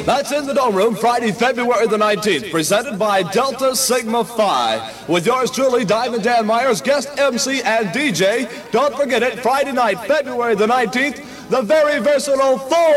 That's in the Dome Room, Friday, February the 19th, presented by Delta Sigma Phi. With yours truly, Diamond Dan Myers, guest MC and DJ. Don't forget it, Friday night, February the 19th, the very versatile Thor.